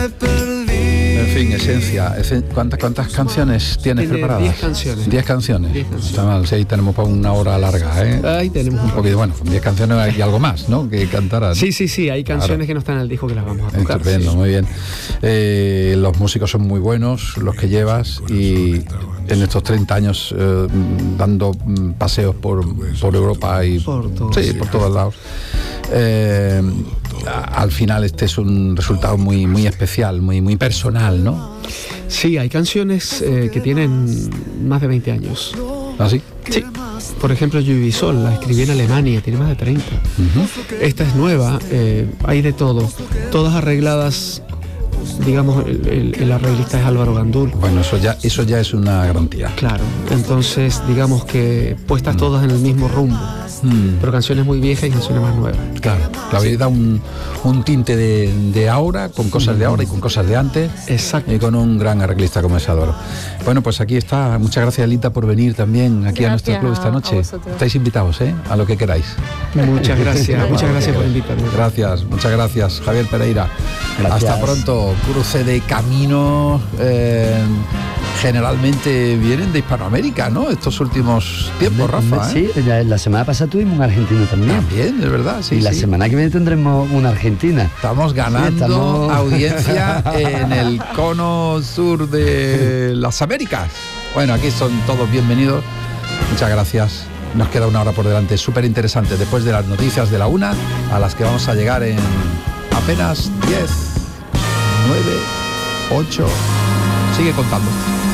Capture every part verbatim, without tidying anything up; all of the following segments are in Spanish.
En fin, esencia. ¿Cuántas, cuántas canciones tienes Tiene preparadas? diez canciones. Diez canciones. Diez canciones. Está mal, sí, ahí tenemos para una hora larga, ¿eh? Ahí tenemos un poquito. Bueno, diez canciones y algo más, ¿no? Que cantarás. Sí, sí, sí, hay canciones claro. que no están en el disco que las vamos a tocar. Estupendo, sí. muy bien. Eh, los músicos son muy buenos, los que llevas, y en estos treinta años eh, dando paseos por, por Europa y por todos, sí, sí, por todos lados. Eh, al final este es un resultado muy muy especial, muy muy personal, ¿no? Sí, hay canciones eh, que tienen más de veinte años. ¿Ah, sí? Sí. Por ejemplo, Lluvi Sol, la escribí en Alemania, tiene más de treinta. Uh-huh. Esta es nueva, eh, hay de todo, todas arregladas. Digamos, el, el, el arreglista es Álvaro Gandul. Bueno, eso ya, eso ya es una garantía. Claro, entonces digamos que puestas mm. todas en el mismo rumbo, mm. pero canciones muy viejas y canciones más nuevas. Claro, la vida da un, un tinte de, de ahora, con cosas mm. de ahora y con cosas de antes. Exacto. Y con un gran arreglista como es Álvaro. Bueno, pues aquí está. Muchas gracias, Lita, por venir también aquí gracias a nuestro club esta noche. Estáis invitados, ¿eh? A lo que queráis. Muchas gracias, muchas gracias por invitarme. Gracias, muchas gracias, Javier Pereira. Gracias. Hasta pronto. Cruce de camino eh, generalmente vienen de Hispanoamérica, ¿no? Estos últimos tiempos, Rafa. Sí, ¿eh? La semana pasada tuvimos un argentino también. También, es verdad, sí. Y la sí. semana que viene tendremos una argentina. Estamos ganando sí, estamos... audiencia en el cono sur de las Américas. Bueno, aquí son todos bienvenidos. Muchas gracias. Nos queda una hora por delante, súper interesante, después de las noticias de la una, a las que vamos a llegar en apenas diez, nueve, ocho. Sigue contando.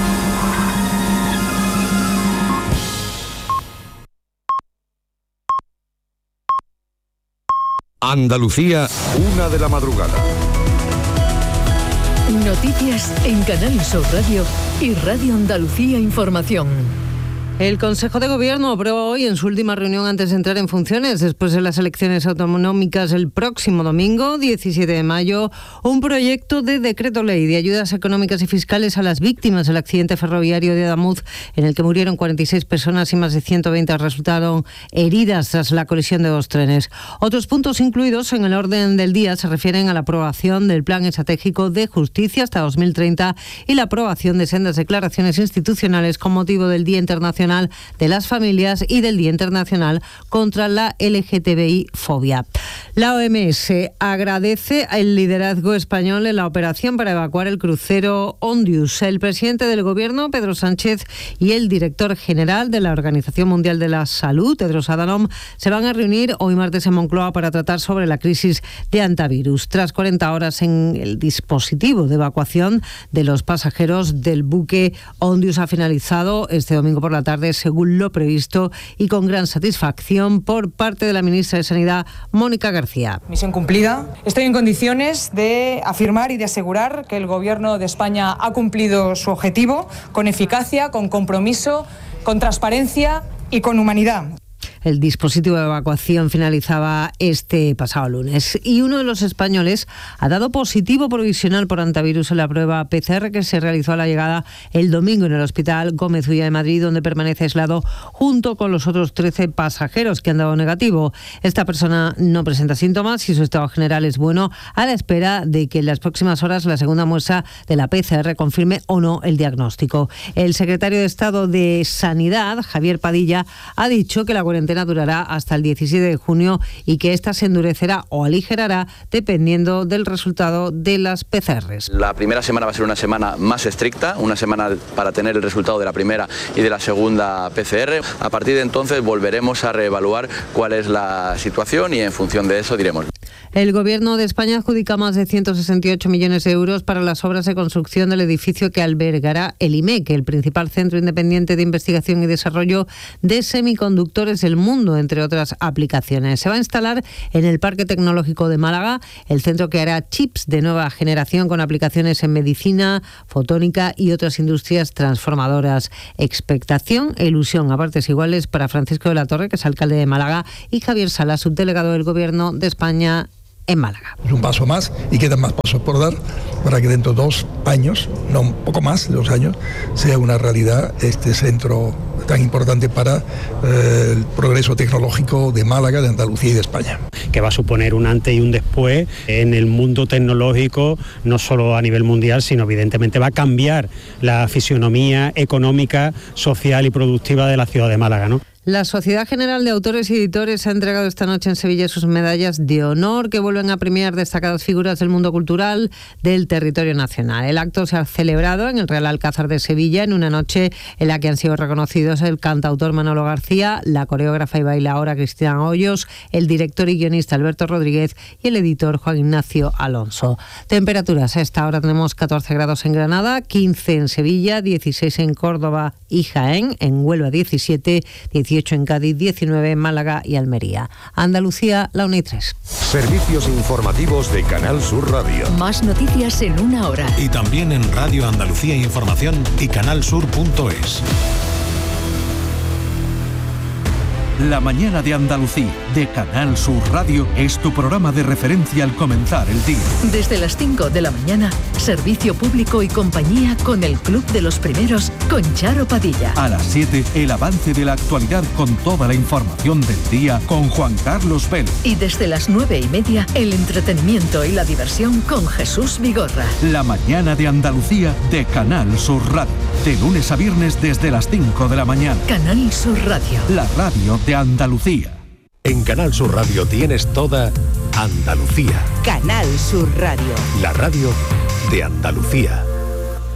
Andalucía, una de la madrugada. Noticias en Canal Sur Radio y Radio Andalucía Información. El Consejo de Gobierno aprobó hoy en su última reunión antes de entrar en funciones, después de las elecciones autonómicas el próximo domingo, diecisiete de mayo, un proyecto de decreto ley de ayudas económicas y fiscales a las víctimas del accidente ferroviario de Adamuz, en el que murieron cuarenta y seis personas y más de ciento veinte resultaron heridas tras la colisión de dos trenes. Otros puntos incluidos en el orden del día se refieren a la aprobación del Plan Estratégico de Justicia hasta dos mil treinta y la aprobación de sendas declaraciones institucionales con motivo del Día Internacional de las Familias y del Día Internacional contra la L G T B I-fobia. La O M S agradece el liderazgo español en la operación para evacuar el crucero Ondius. El presidente del Gobierno, Pedro Sánchez, y el director general de la Organización Mundial de la Salud, Tedros Adhanom, se van a reunir hoy martes en Moncloa para tratar sobre la crisis de hantavirus. Tras cuarenta horas en el dispositivo de evacuación de los pasajeros del buque Ondius ha finalizado este domingo por la tarde, según lo previsto, y con gran satisfacción por parte de la ministra de Sanidad, Mónica García. Misión cumplida. Estoy en condiciones de afirmar y de asegurar que el Gobierno de España ha cumplido su objetivo con eficacia, con compromiso, con transparencia y con humanidad. El dispositivo de evacuación finalizaba este pasado lunes y uno de los españoles ha dado positivo provisional por hantavirus en la prueba P C R que se realizó a la llegada el domingo en el Hospital Gómez Ulla de Madrid, donde permanece aislado junto con los otros trece pasajeros que han dado negativo. Esta persona no presenta síntomas y su estado general es bueno, a la espera de que en las próximas horas la segunda muestra de la P C R confirme o no el diagnóstico. El secretario de Estado de Sanidad, Javier Padilla, ha dicho que la cuarentena durará hasta el diecisiete de junio y que esta se endurecerá o aligerará dependiendo del resultado de las P C Rs. La primera semana va a ser una semana más estricta, una semana para tener el resultado de la primera y de la segunda P C R. A partir de entonces volveremos a reevaluar cuál es la situación y en función de eso diremos. El Gobierno de España adjudica más de ciento sesenta y ocho millones de euros para las obras de construcción del edificio que albergará el I M E C, el principal centro independiente de investigación y desarrollo de semiconductores del mundo, entre otras aplicaciones. Se va a instalar en el Parque Tecnológico de Málaga, el centro que hará chips de nueva generación con aplicaciones en medicina, fotónica y otras industrias transformadoras. Expectación e ilusión a partes iguales para Francisco de la Torre, que es alcalde de Málaga, y Javier Sala, subdelegado del Gobierno de España en Málaga. Es un paso más y quedan más pasos por dar para que dentro de dos años, no un poco más de dos años, sea una realidad este centro tan importante para eh, el progreso tecnológico de Málaga, de Andalucía y de España. Que va a suponer un antes y un después en el mundo tecnológico, no solo a nivel mundial, sino evidentemente va a cambiar la fisionomía económica, social y productiva de la ciudad de Málaga, ¿no? La Sociedad General de Autores y Editores ha entregado esta noche en Sevilla sus medallas de honor que vuelven a premiar destacadas figuras del mundo cultural del territorio nacional. El acto se ha celebrado en el Real Alcázar de Sevilla en una noche en la que han sido reconocidos el cantautor Manolo García, la coreógrafa y bailaora Cristina Hoyos, el director y guionista Alberto Rodríguez y el editor Juan Ignacio Alonso. Temperaturas: a esta hora tenemos catorce grados en Granada, quince en Sevilla, dieciséis en Córdoba y Jaén, en Huelva diecisiete, dieciocho en Cádiz, diecinueve en Málaga y Almería. Andalucía, la una y tres. Servicios informativos de Canal Sur Radio. Más noticias en una hora. Y también en Radio Andalucía Información y canalsur punto es. La mañana de Andalucía, de Canal Sur Radio, es tu programa de referencia al comenzar el día. Desde las cinco de la mañana, servicio público y compañía con el Club de los Primeros, con Charo Padilla. A las siete, el avance de la actualidad con toda la información del día con Juan Carlos Vélez. Y desde las nueve y media, el entretenimiento y la diversión con Jesús Vigorra. La mañana de Andalucía, de Canal Sur Radio. De lunes a viernes desde las cinco de la mañana. Canal Sur Radio. La radio de Andalucía. En Canal Sur Radio tienes toda Andalucía. Canal Sur Radio. La radio de Andalucía.